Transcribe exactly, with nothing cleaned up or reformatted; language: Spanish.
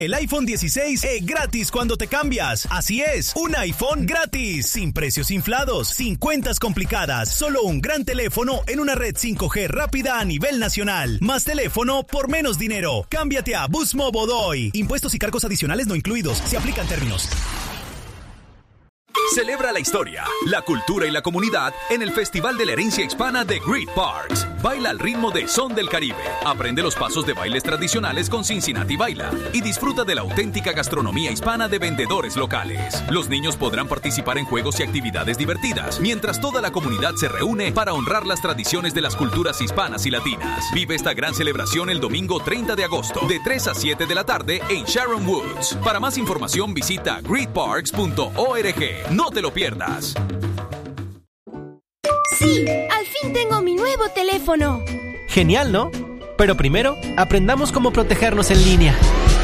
El iPhone dieciséis es gratis cuando te cambias. Así es, un iPhone gratis, sin precios inflados, sin cuentas complicadas, solo un gran teléfono en una red cinco G rápida a nivel nacional. Más teléfono por menos dinero. Cámbiate a Boost Mobile hoy. Impuestos y cargos adicionales no incluidos. Se aplican términos. Celebra la historia, la cultura y la comunidad en el Festival de la Herencia Hispana de Great Parks. Baila al ritmo de Son del Caribe. Aprende los pasos de bailes tradicionales con Cincinnati Baila y disfruta de la auténtica gastronomía hispana de vendedores locales. Los niños podrán participar en juegos y actividades divertidas, mientras toda la comunidad se reúne para honrar las tradiciones de las culturas hispanas y latinas. Vive esta gran celebración el domingo treinta de agosto, de tres a siete de la tarde en Sharon Woods. Para más información visita great parks punto org. No te lo pierdas. ¡Sí! ¡Al fin tengo mi nuevo teléfono! Genial, ¿no? Pero primero, aprendamos cómo protegernos en línea.